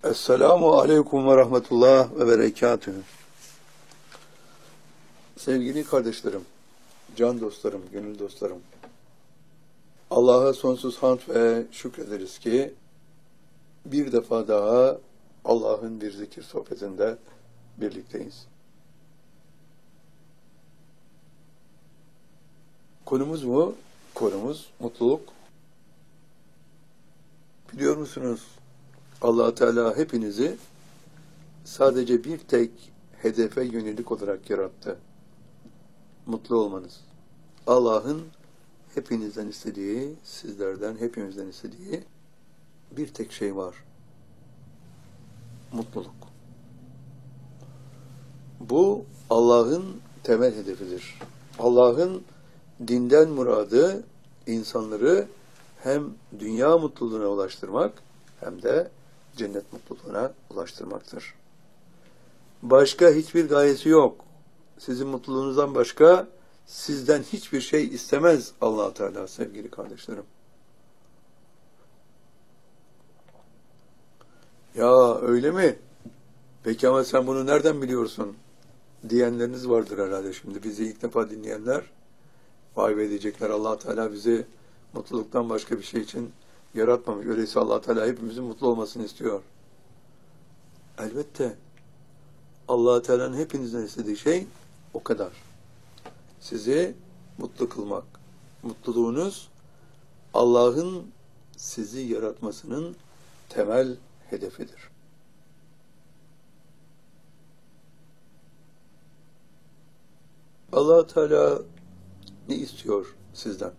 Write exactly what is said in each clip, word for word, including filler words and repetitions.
Esselamu Aleyküm ve Rahmetullah ve Berekatühü. Sevgili kardeşlerim, can dostlarım, gönül dostlarım. Allah'a sonsuz hamd ve şükrederiz ki bir defa daha Allah'ın bir zikir sohbetinde birlikteyiz. Konumuz bu, konumuz mutluluk. Biliyor musunuz? Allah Teala hepinizi sadece bir tek hedefe yönelik olarak yarattı. Mutlu olmanız. Allah'ın hepinizden istediği, sizlerden hepimizden istediği bir tek şey var. Mutluluk. Bu Allah'ın temel hedefidir. Allah'ın dinden muradı insanları hem dünya mutluluğuna ulaştırmak hem de cennet mutluluğuna ulaştırmaktır. Başka hiçbir gayesi yok. Sizin mutluluğunuzdan başka sizden hiçbir şey istemez Allah Teala sevgili kardeşlerim. Ya öyle mi? Peki ama sen bunu nereden biliyorsun? Diyenleriniz vardır herhalde şimdi. Bizi ilk defa dinleyenler vay be diyecekler. Allah Teala bizi mutluluktan başka bir şey için yaratmamış. Öyleyse Allah Teala hepimizin mutlu olmasını istiyor. Elbette Allah Teala'nın hepinizden istediği şey o kadar. Sizi mutlu kılmak. Mutluluğunuz Allah'ın sizi yaratmasının temel hedefidir. Allah Teala ne istiyor sizden?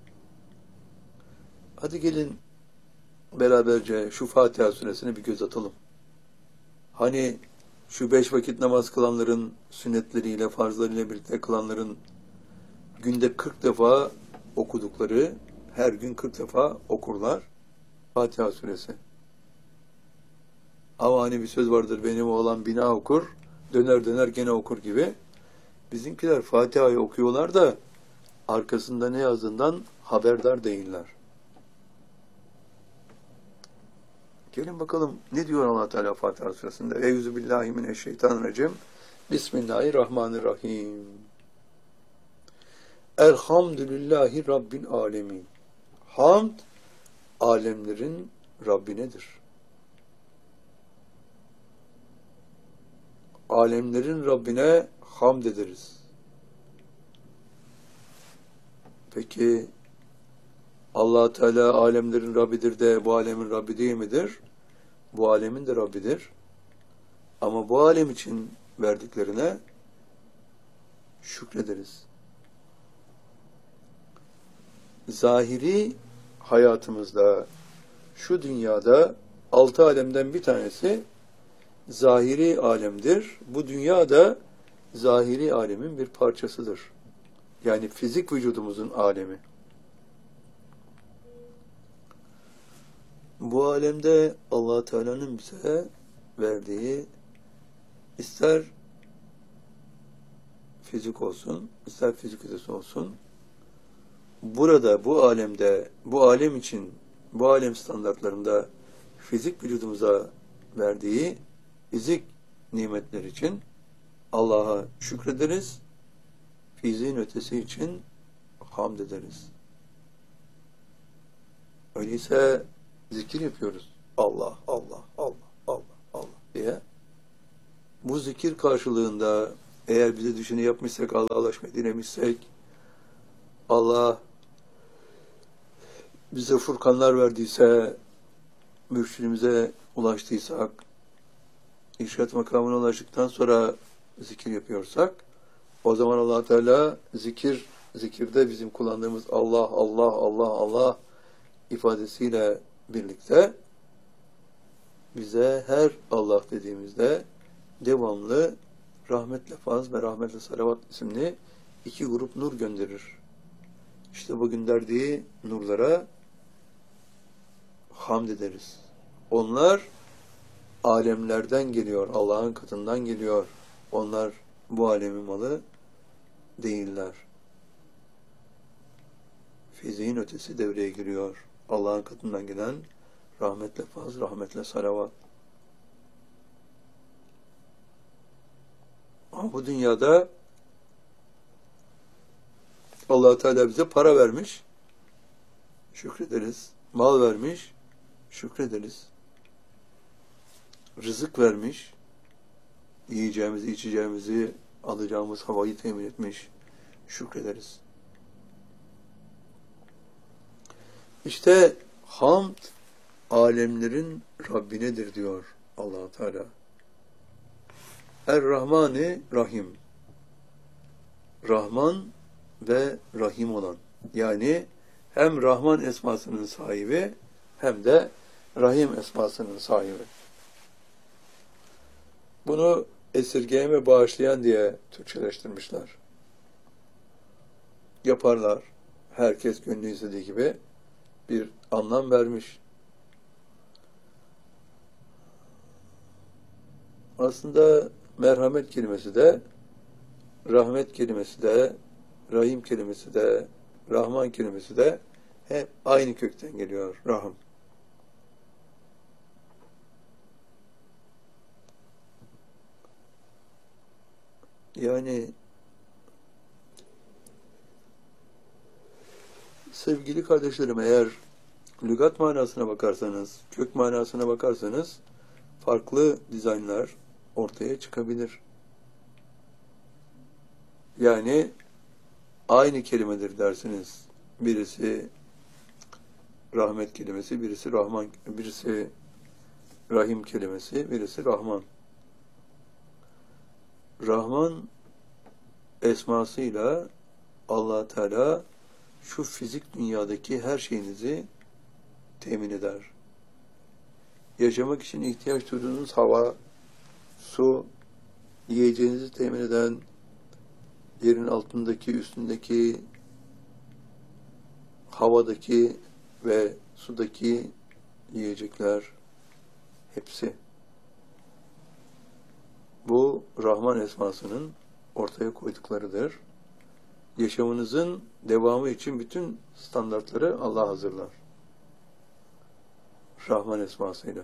Hadi gelin beraberce şu Fatiha suresine bir göz atalım. Hani şu beş vakit namaz kılanların sünnetleriyle, farzlarıyla birlikte kılanların günde kırk defa okudukları, her gün kırk defa okurlar Fatiha suresi. Ama hani bir söz vardır, benim oğlan bina okur, döner döner gene okur gibi. Bizimkiler Fatiha'yı okuyorlar da arkasında ne yazdığından haberdar değiller. Gelin bakalım ne diyor Allah Teala Fatiha suresinde? Euzubillahimineşşeytanirracim. Bismillahirrahmanirrahim. Elhamdülillahi Rabbil alemin. Hamd alemlerin Rabbinedir. Alemlerin Rabbine hamd ederiz. Peki Allah Teala alemlerin Rabbidir de bu alemin Rabbi değil midir? Bu alemin de Rabbidir. Ama bu alem için verdiklerine şükrederiz. Zahiri hayatımızda, şu dünyada altı alemden bir tanesi zahiri alemdir. Bu dünya da zahiri alemin bir parçasıdır. Yani fizik vücudumuzun alemi. Bu alemde Allah Teala'nın bize verdiği ister fizik olsun, ister fizik ötesi olsun, burada, bu alemde, bu alem için, bu alem standartlarında fizik vücudumuza verdiği fizik nimetler için Allah'a şükrederiz, fiziğin ötesi için hamd ederiz. Öyleyse zikir yapıyoruz. Allah, Allah, Allah, Allah, Allah diye. Bu zikir karşılığında eğer bize düşeni yapmışsak, Allah'a ulaşmayı dilemişsek, Allah bize furkanlar verdiyse, mürşidimize ulaştıysak, irşad makamına ulaştıktan sonra zikir yapıyorsak, o zaman Allah Teala zikir, zikirde bizim kullandığımız Allah, Allah, Allah, Allah ifadesiyle birlikte bize her Allah dediğimizde devamlı rahmetle faz ve rahmetle salavat isimli iki grup nur gönderir. İşte bu gönderdiği nurlara hamd ederiz. Onlar alemlerden geliyor, Allah'ın katından geliyor. Onlar bu alemin malı değiller. Fiziğin ötesi devreye giriyor. Allah'ın katından gelen rahmetle faz, rahmetle salavat. Ha, bu dünyada Allah Teala bize para vermiş, şükrederiz. Mal vermiş, şükrederiz. Rızık vermiş, yiyeceğimizi, içeceğimizi, alacağımız havayı temin etmiş, şükrederiz. İşte hamd alemlerin Rabbinedir diyor Allah Teala. Er-Rahmani Rahim. Rahman ve Rahim olan. Yani hem Rahman esmasının sahibi hem de Rahim esmasının sahibi. Bunu esirgeyen ve bağışlayan diye Türkçeleştirmişler. Yaparlar. Herkes gönlü istediği gibi bir anlam vermiş. Aslında merhamet kelimesi de, rahmet kelimesi de, rahim kelimesi de, rahman kelimesi de hep aynı kökten geliyor. Rahim. Yani sevgili kardeşlerim, eğer lügat manasına bakarsanız, kök manasına bakarsanız farklı dizaynlar ortaya çıkabilir. Yani aynı kelimedir dersiniz. Birisi rahmet kelimesi, birisi rahman, birisi rahim kelimesi, birisi rahman. Rahman esmasıyla Allah Teala şu fizik dünyadaki her şeyinizi temin eder. Yaşamak için ihtiyaç duyduğunuz hava, su, yiyeceğinizi temin eden, yerin altındaki, üstündeki, havadaki ve sudaki yiyecekler hepsi. Bu Rahman esmasının ortaya koyduklarıdır. Yaşamınızın devamı için bütün standartları Allah hazırlar. Rahman esmasıyla.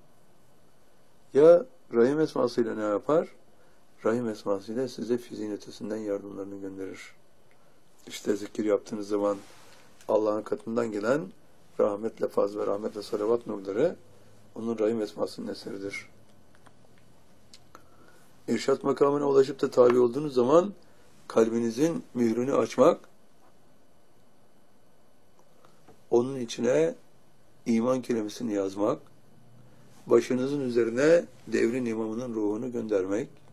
Ya Rahim esmasıyla ne yapar? Rahim esmasıyla size fiziğin ötesinden yardımlarını gönderir. İşte zikir yaptığınız zaman Allah'ın katından gelen rahmetle faz ve rahmetle salavat nurları onun Rahim esmasının eseridir. İrşad makamına ulaşıp da tabi olduğunuz zaman kalbinizin mührünü açmak, onun içine iman kelimesini yazmak, başınızın üzerine devrin imamının ruhunu göndermek,